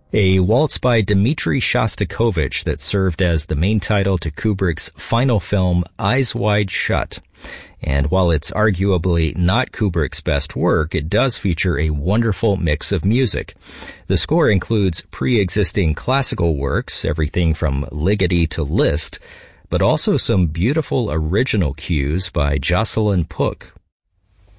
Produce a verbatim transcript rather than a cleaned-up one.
a waltz by Dmitri Shostakovich that served as the main title to Kubrick's final film, Eyes Wide Shut. And while it's arguably not Kubrick's best work, it does feature a wonderful mix of music. The score includes pre-existing classical works, everything from Ligeti to Liszt, but also some beautiful original cues by Jocelyn Pook,